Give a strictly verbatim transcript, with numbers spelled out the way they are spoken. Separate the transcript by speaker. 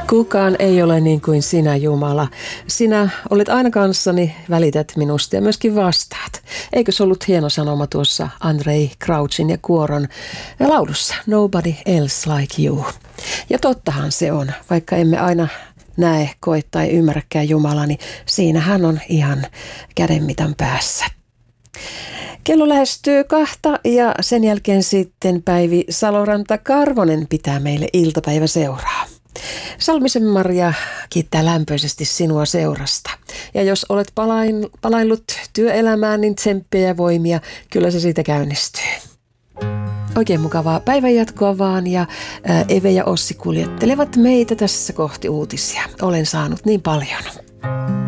Speaker 1: Kukaan ei ole niin kuin sinä, Jumala. Sinä olet aina kanssani, välität minusta ja myöskin vastaat. Eikö se ollut hieno sanoma tuossa Andrei Crouchin ja Kuoron laulussa Nobody else like you. Ja tottahan se on, vaikka emme aina näe, koe tai ymmärräkään Jumalaa, niin siinä hän on ihan kädenmitan päässä. Kello lähestyy kahta ja sen jälkeen sitten Päivi Saloranta-Karvonen pitää meille iltapäiväseuraa. Salmisen Maria kiittää lämpöisesti sinua seurasta. Ja jos olet palain, palaillut työelämään, niin tsemppiä ja voimia, kyllä se siitä käynnistyy. Oikein mukavaa päivänjatkoa vaan ja ää, Eve ja Ossi kuljettelevat meitä tässä kohti uutisia. Olen saanut niin paljon.